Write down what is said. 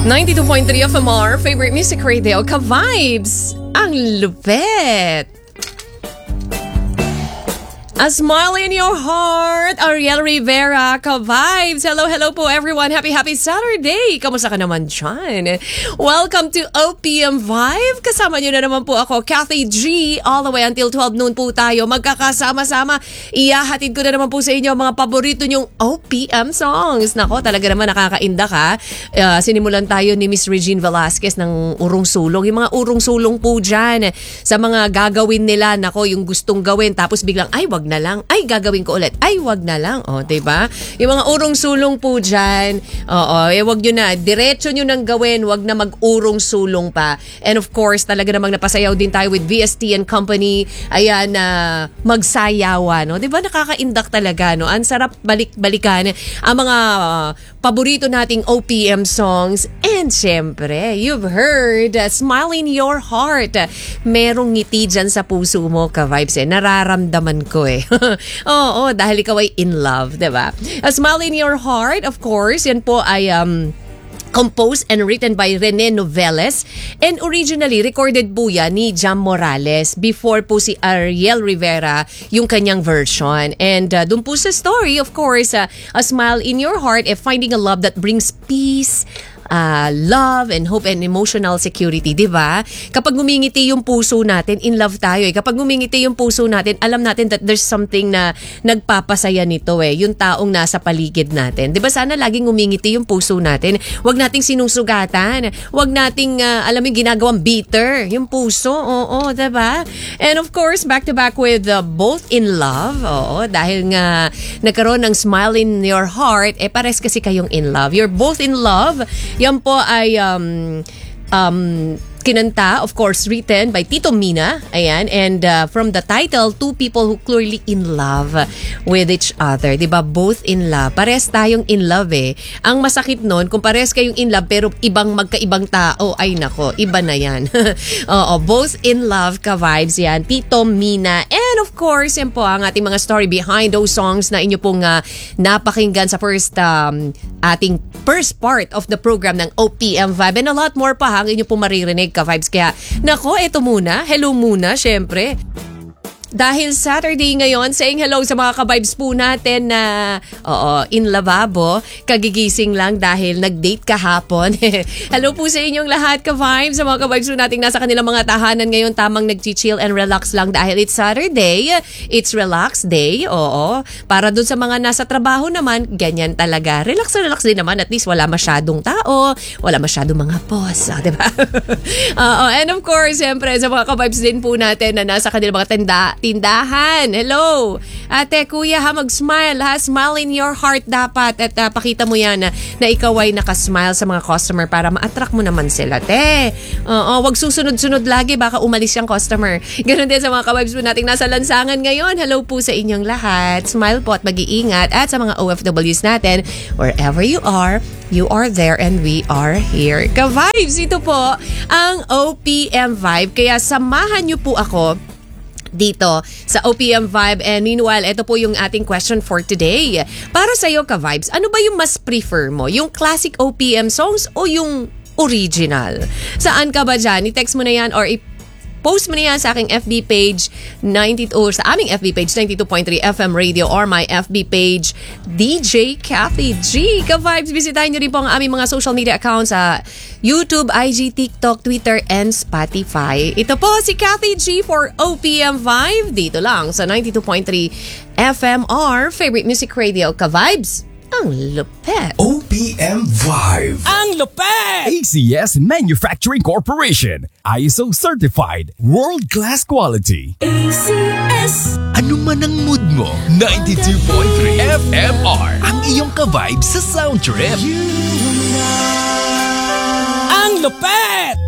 92.3 FMR, favorite music radio, ka-vibes. Ang lupet. A smile in your heart, Ariel Rivera, ka-vibes. Hello po everyone. Happy Saturday. Kamusta ka naman dyan? Welcome to OPM Vibe. Kasama nyo na naman po ako, Kathy G. All the way until 12 noon po tayo. Magkakasama-sama. Iyahatid ko na naman po sa inyo mga paborito nyong OPM songs. Nako, talaga naman nakakainda ka. Sinimulan tayo ni Miss Regine Velasquez ng Urong Sulong. Yung mga Urong Sulong po dyan. Sa mga gagawin nila, nako, yung gustong gawin. Tapos biglang, ay, wag na lang. Ay, gagawin ko ulit. Ay, wag na lang. O, diba? Yung mga urong sulong po dyan, wag nyo na. Diretso nyo nang gawin. Wag na mag-urong sulong pa. And of course, talaga namang napasayaw din tayo with VST and Company. Ayan, magsayawa, no? Diba? Nakakaindak talaga, no? Ang sarap balik-balikan ang mga paborito nating OPM songs. And syempre, you've heard Smile in Your Heart. Merong ngiti dyan sa puso mo, ka-vibes. Nararamdaman ko Oo, dahil ikaw ay in love, diba? A Smile in Your Heart, of course, yan po ay composed and written by Rene Noveles and originally recorded po yan ni Jam Morales before po si Ariel Rivera yung kanyang version. And dun po sa story, of course, A Smile in Your Heart, finding a love that brings peace, love and hope and emotional security, di ba? Kapag ngumingiti yung puso natin, in love tayo eh. Kapag ngumingiti yung puso natin, alam natin that there's something na nagpapasaya nito eh, yung taong nasa paligid natin. Di ba sana laging ngumingiti yung puso natin? Huwag nating sinusugatan. Huwag nating, alam yung ginagawang bitter, yung puso. Oo, di ba? And of course, back to back with Both in Love. Oo, dahil nga nagkaroon ng Smile in Your Heart, pares kasi kayong in love. You're both in love. Yan po ay kinanta, of course, written by Tito Mina. Ayan. And from the title, two people who clearly in love with each other. Diba? Both in love. Pares tayong in love eh. Ang masakit nun, kung pares kayong in love pero magkaibang tao, ay nako, iba na yan. Oo, both in love ka-vibes yan. Tito Mina. And of course, yan po ang ating mga story behind those songs na inyo pong napakinggan sa ating first part of the program ng OPM Vibe. And a lot more pa ang inyo pong maririnig ka-vibes. Kaya, nako, eto muna. Hello muna, syempre. Dahil Saturday ngayon, saying hello sa mga ka-vibes po natin na in lababo, kagigising lang dahil nag-date kahapon. Hello po sa inyong lahat ka-vibes, sa mga ka-vibes po natin nasa kanilang mga tahanan ngayon, tamang nag-chill and relax lang dahil it's Saturday, it's relax day, Para dun sa mga nasa trabaho naman, ganyan talaga. Relax din naman, at least wala masyadong tao, wala masyadong mga boss, diba? And of course, siyempre, sa mga ka-vibes din po natin na nasa kanilang mga tindahan. Hello! Ate, kuya ha, mag-smile ha. Smile in your heart dapat. At pakita mo yan na ikaw ay nakasmile sa mga customer para ma-attract mo naman sila. Te, wag susunod-sunod lagi. Baka umalis yung customer. Ganon din sa mga ka-vibes po nating nasa lansangan ngayon. Hello po sa inyong lahat. Smile po at mag-iingat. At sa mga OFWs natin, wherever you are there and we are here. Ka-vibes, ito po ang OPM Vibe. Kaya samahan niyo po ako dito sa OPM Vibe. And meanwhile, ito po yung ating question for today. Para sa'yo, ka-vibes, ano ba yung mas prefer mo? Yung classic OPM songs o yung original? Saan ka ba dyan? I-text mo na yan or post mo na yan sa aking FB page sa aming FB page 92.3 FM Radio or my FB page DJ Kathy G. Ka-vibes, bisitahin nyo rin po ang aming mga social media accounts sa YouTube, IG, TikTok, Twitter, and Spotify. Ito po si Kathy G for OPM Vibe dito lang sa 92.3 FMR, favorite music radio. Ka-vibes, ang lupet. OPM Vibe. Ang lupet! ACS Manufacturing Corporation. ISO certified. World-class quality. ACS. Ano man ang mood mo, 92.3 FMR. Ang iyong ka-vibe sa sound trip. Ang lupet!